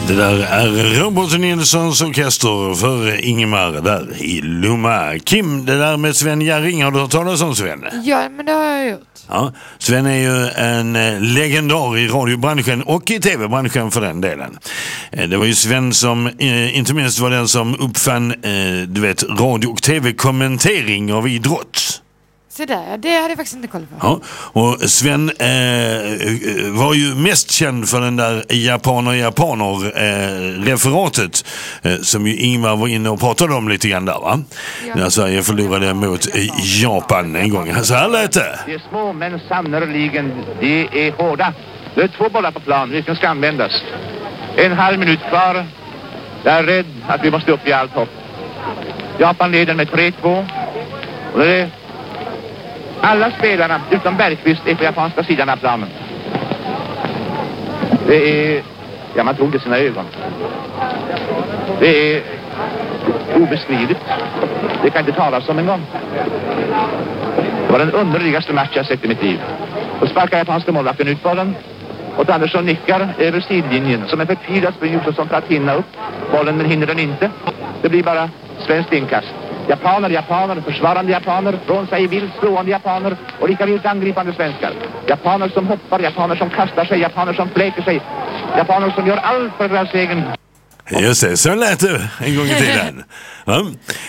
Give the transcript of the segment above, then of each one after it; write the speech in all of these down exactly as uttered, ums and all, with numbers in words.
Det där är Robert Nilssons orkester för Ingemar där i Lomma. Kim, det där med Sven Jerring, har du hört talas om Sven? Ja, men det har jag gjort. Ja, Sven är ju en legendar i radiobranschen och i tv-branschen för den delen. Det var ju Sven som eh, inte minst var den som uppfann eh, du vet, radio- och tv-kommentering av idrott. Så där, det hade jag faktiskt inte koll på. Ja, och Sven eh, var ju mest känd för den där japaner-japaner-referatet eh, eh, som ju Ingmar var inne och pratade om lite grann där, va? Ja. När Sverige förlorade mot eh, Japan en gång. Så här lät det. Det är små men sannoliken, det är hårda. Det är två bollar på plan, vilken ska användas. En halv minut kvar. Jag är rädd att vi måste upp i allt hopp. Japan leder med tre två. Och det är alla spelarna utom Bergqvist är på japanska sidan av planen. Det är... Ja, man trodde sina ögon. Det är obeskrivligt. Det kan inte talas om en gång. Det var den underligaste match jag sett i mitt liv. Och sparkar japanska målvakten ut bollen. Och Andersson nickar över sidlinjen som en förtvivlad springer som för att hinna upp bollen, men hinner den inte. Det blir bara svenskt inkast. Japaner, japaner, försvarande japaner, från sig vilt slående japaner och lika vilt angripande svenskar. Japaner som hoppar, japaner som kastar sig, japaner som fläker sig, japaner som gör allt för deras egen. Just det, så lät det en gång i tiden. Ja.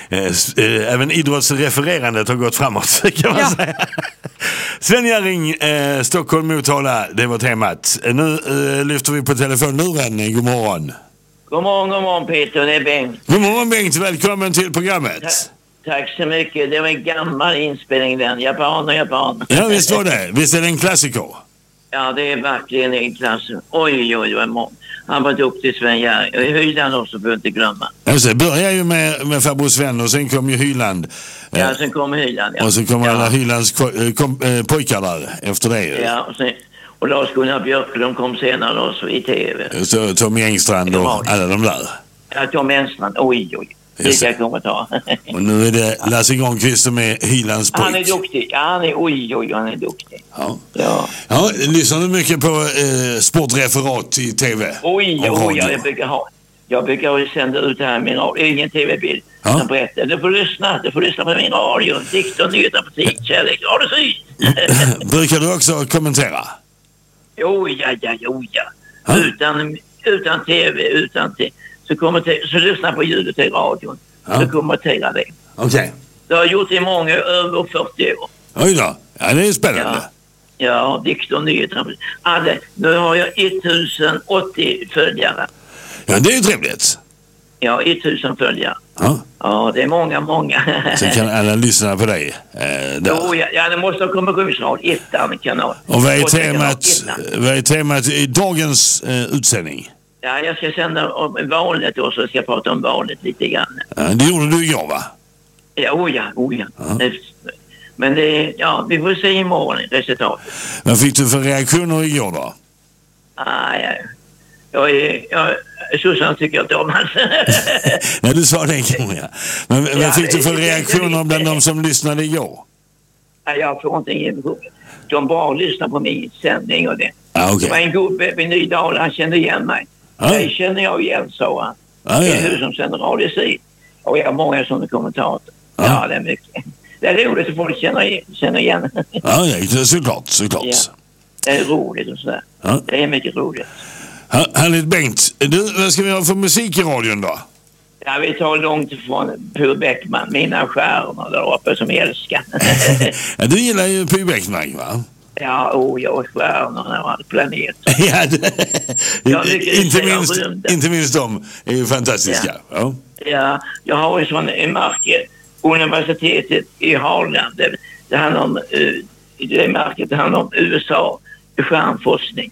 Även idrottsrefererandet har gått framåt, kan man ja. säga. Sven Jerring, eh, Stockholm Motala, det var temat. Nu eh, lyfter vi på telefonluren. God morgon. God morgon, god morgon Peter, det är Bengt. God morgon Bengt, välkommen till programmet. Ta- tack så mycket, det var en gammal inspelning den, japaner, japaner. Ja, visst var det, visst är det en klassiker? Ja, det är verkligen en klass. Oj, oj, oj, oj. Han var duktig Sven Jerring. Och Hyland också, får inte glömma. Alltså, det började ju med, med farbror Sven och sen kom ju Hyland. Ja, sen kom Hyland, ja. Och sen kom ja. alla Hylands ko- kom, eh, pojkar där efter det. Ja, och sen... Och Lars-Gunnar Björklund kom senare också i tv. Så Tommy Engstrand och alla de där. Ja, Tommy Engstrand. Oj, oj. Det ska jag komma att ta. Och nu är det Lasse Granqvist som är Hylands pojk. Han är duktig. Ja, han är, oj, oj, han är duktig. Ja. Ja. Ja, lyssnar du mycket på eh, sportreferat i tv? Oj, oj, jag brukar ha. Jag brukar sända ut här min radio. Ingen tv-bild. Ja. Som berättar. Du får lyssna. Du får lyssna på min radio. Dikt och nyheter på tid. Kärlek. Ja, det syd. Brukar du också kommentera? Jo, ja, ja, jo, ja. Ha? Utan, utan tv, utan tv. Så, kommenter- så lyssna på ljudet i radion. Ja. Så kommentera det. Okej. Okay. Det har jag gjort i många, över fyrtio år. Oj då. Ja, det är spännande. Ja, ja dikt och nyheter. Alla, nu har jag tusen åttio följare. Ja, det är ju trevligt. Ja, tusen följare. Ja. Ja, det är många, många. Sen kan alla lyssna på dig. Eh, jo, ja, ja, det måste ha kommunikationsradio. Ettan kanal. Och vad är temat, vad är temat i dagens eh, utsändning? Ja, jag ska sända om valet och så ska jag prata om valet lite grann. Ja, det gjorde du igår, va? Ja, oh ja, oh ja. Ja. Men det, ja, vi får se imorgon resultatet. Vad fick du för reaktioner igår då? Ah, ja. Jag är, jag, Susanne tycker inte om hans. Nej, du sa det igår, ja. Men ja, vad fick du för reaktioner bland de som lyssnade igår? Ja, jag får inte ingen information. De bara lyssnar på min sändning och det. Ah, okay. Det var en gubbe vid Nydal, han kände igen mig. Ah. Det känner jag igen, sa han. Ah, ja. Det är du som sänder Radio Syd. Och jag har många sådana kommentarer. Ah. Ja, det är mycket. Det är roligt att folk känner, känner igen. Ja, ja, såklart, såklart. Ja. Det är roligt och sådär. Ah. Det är mycket roligt. Ha, härligt Bengt. Du, vad ska vi ha för musik i radion då? Ja, vi tar långt ifrån Pur Bäckman, mina stjärnor där uppe som jag älskar. Ja, du gillar ju Pur Bäckman, va? Ja, oh, jag stjärnorna och all planet. Ja, det, inte, minst, inte minst de är ju fantastiska. Ja, ja. Ja, jag har ju sån en marker, universitetet i Harland. Det, det handlar om, det market, det handlar om U S A, stjärnforskning.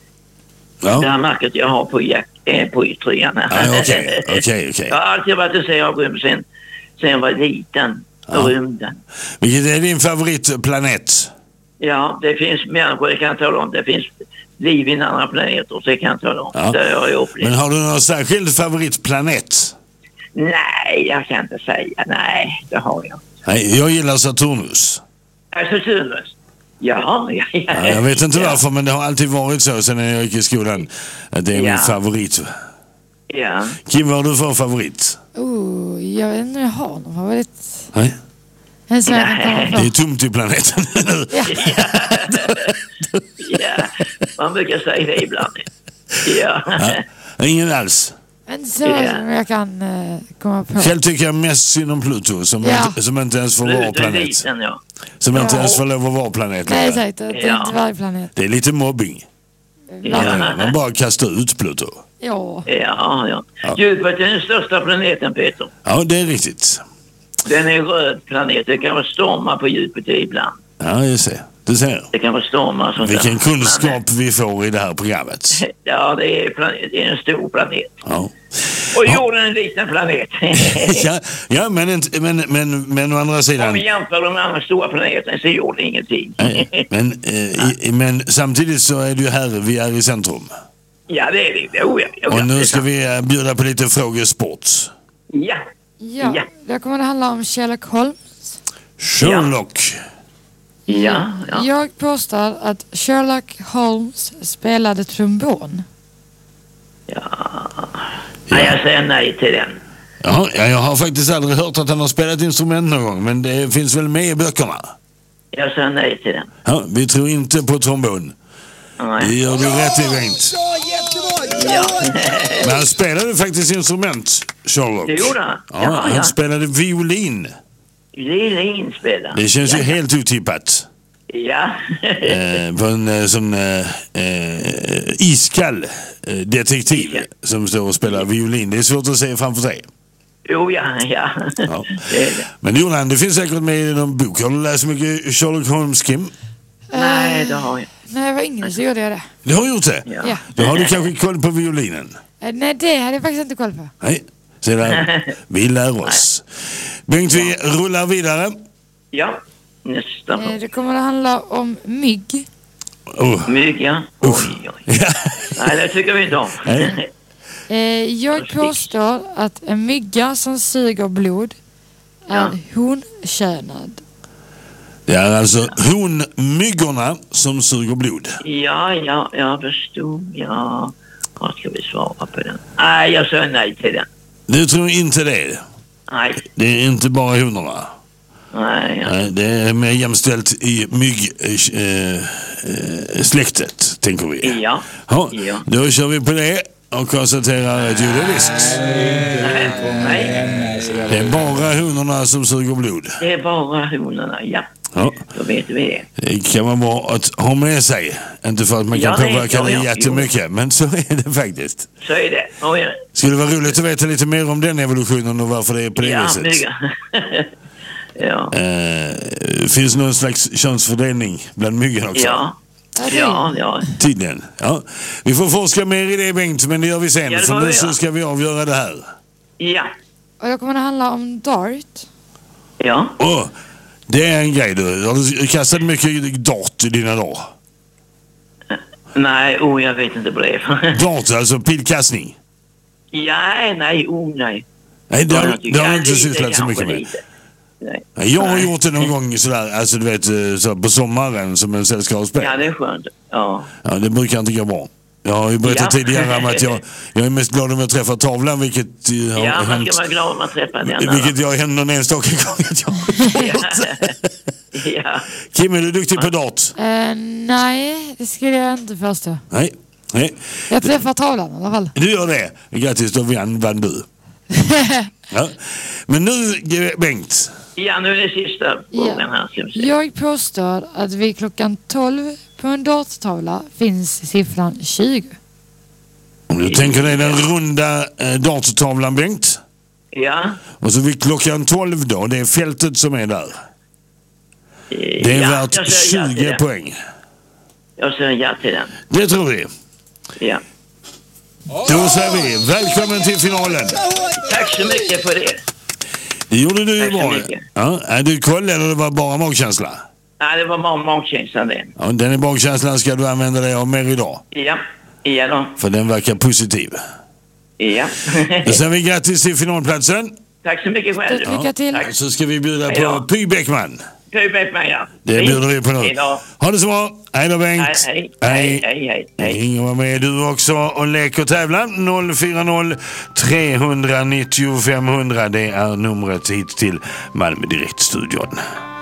Ja. Det här märket jag har på, jack, eh, på tröjan här. Ah, okej, okej, okej. Jag har alltid varit att säga rymden sen, sen jag var liten. Ja. Rymden. Vilket är din favoritplanet? Ja, det finns människor, det kan jag tala om. Det finns liv i andra planeter, så det kan jag tala om. Ja. Det har jag upplevt. Men har du någon särskild favoritplanet? Nej, jag kan inte säga. Nej, det har jag. Nej, jag gillar Saturnus. Ja, Saturnus? Ja, ja, ja. ja jag vet inte ja. varför, men det har alltid varit så sen jag gick i skolan. Att det är ja. min favorit. Ja. Kim, vad har du för favorit? Oh, jag vet inte om jag har någon favorit. Nej. En sån jag kan komma Det är på. tomt i planeten. Ja. Ja, man brukar säga det ibland. Ja. Ja. Ingen alls. En sån Ja. som jag kan uh, komma på. Själv tycker jag mest synd om Pluto som, Ja. inte, som inte ens får vara Pluto är planet. liten, ja. Som inte Ja. ens får lov att vara planet. Nej, längre. exakt. Det är Ja. inte varje planet. Det är lite mobbing. Ja. Man bara kastar ut Pluto. Ja. Ja, ja. Ja. Jupiter är den största planeten, Peter. Ja, det är riktigt. Den är en röd planet. Det kan vara stormar på Jupiter ibland. Ja, jag ser. Du ser. Det kan vara stormar. Sånt Vilken där. kunskap vi får i det här programmet. Ja, det är, planet, det är en stor planet. Ja. Och Ja. jorden är en liten planet. Ja, ja men, inte, men, men, men å andra Om sidan... vi jämför de andra stora planeterna så är jorden ingenting. Nej, men, eh, i, men samtidigt så är det ju här vi är i centrum. Ja, det är det. Jo, ja. Jo, ja. Och Det är nu ska sant. vi eh, bjuda på lite frågesport. Ja. Ja. Ja. Då kommer det handla om Sherlock Holmes. Sherlock. Ja, ja. Jag påstår att Sherlock Holmes spelade trombon. Ja. Nej, jag säger nej till den. Ja, ja, jag har faktiskt aldrig hört att han har spelat instrument någon gång, men det finns väl med i böckerna. Jag säger nej till den. Ja, vi tror inte på trombon. Det Nej. gör du rätt i, Bengt. Ja. Men han spelade faktiskt instrument, Sherlock. Det gjorde han. Ja, Ja, han ja. spelade violin. Det är inspelad. Det känns ja. ju helt otippat. Ja. Eh, på en eh, sån eh, eh, iskall eh, detektiv Iskall. som står och spelar violin. Det är svårt att se framför sig. Jo, ja, ja. Ja. Det är det. Men Jonan, det finns säkert med i någon bok. Har du läst mycket Sherlock Holmes, Kim? Nej, det har jag. När jag var yngre så gjorde jag det. Du har gjort det? Ja. Ja. Då har du kanske koll på violinen? Eh, Nej, det hade jag faktiskt inte koll på. Nej, se där. Vi lär oss. Bengt, vi rullar vidare. Ja. Nästa Eh, fråga. Det kommer att handla om mygg. Oh. Mygga. Oj, oj. Ja. Nej, det tycker vi inte om. Nej. Eh, Jag påstår att en mygga som suger blod är Ja. honkönad. Det är alltså honmyggorna som suger blod. Ja, ja, jag förstod. Ja. Vad ska vi svara på den? Nej, jag säger nej till den. Du tror inte det? Nej. Det är inte bara honorna. Nej, ja. Nej, det är mer jämställt i myggsläktet, tänker vi. Ja. Ja, Ja. då kör vi på det och konstaterar att jo, det är visst. Nej, nej. Det är bara honorna som suger blod. Det är bara honorna, ja. Ja, Då vet vi det. det kan vara bra att ha med sig. Inte för att man kan Ja, det- påverka ja, det ja, jättemycket, men så är det faktiskt. Så är det. Oh, ja. Skulle vara roligt att veta lite mer om den evolutionen och varför det är på det Ja, viset. mygga. Ja. Eh, finns någon slags könsfördelning bland myggen också? Ja. Ja, det är- Ja, ja. Tydligen. Ja. Vi får forska mer i det, Bengt, men det gör vi sen. Ja, det för får nu vi så göra. ska vi avgöra det här. Ja. Och då kommer det handla om dart. Ja. Åh, det är en grej du. Har du kastat mycket dart i dina dagar? Nej, oh, jag vet inte vad det är för. Dart, alltså pilkastning? Ja, nej, oh, nej. Nej, det har, Ja, det har du ja, inte lite, sysslat så kanske mycket med. lite. Nej. Nej, jag har Nej. gjort det någon gång sådär, alltså du vet, eh, så på sommaren som en sällskapsspel. Ja, det är skönt. Ja. Ja, det brukar inte gå bra. Jag har ju berättat Ja. tidigare om att jag, jag är mest glad om jag träffar tavlan, vilket eh, har Ja, man hänt, ska vara glad om man träffar den. vilket jag händer någon enstaka gång att jag har gjort. Ja. Kim, är du duktig på dart? Eh, nej, det skulle jag inte förstå. Nej. Nej. Jag träffar tavlan i alla fall. Du gör det. Grattis, då vann, vann du. Ja. Men nu, Bengt. Ja, nu är det sista frågan här. Ska vi se. Jag påstår att vid klockan tolv på en darttavla finns siffran tjugo. Om du tänker dig den runda eh, darttavlan, Bengt. Ja. Och så vid klockan tolv då, det är fältet som är där. Det är ja, värt jag säger ja till tjugo den. poäng. Jag säger ja till den. Det tror vi. Ja. Då säger vi välkommen till finalen. Tack så mycket för det. Det gjorde du ju Tack så bra. mycket. Ja, är du koll eller det var bara magkänsla? Ja, det var bara magkänslan det. Ja, den är magkänslan ska du använda dig av mer idag. Ja. Ja då. För den verkar positiv. Ja. Då säger vi grattis till finalplatsen. Tack så mycket själv. Lycka till. Tack. Så ska vi bjuda Hej då. på Py Bäckman. Typ ett med, ja. Det bjuder vi på nu. Hejdå. Ha det så bra. Hej då, Bengt. Hej, hej, hej, hej, hej. Ring och var med du också och lek och tävla. noll fyra noll, tre nio noll, fem hundra. Det är numret hit till Malmö Direktstudion.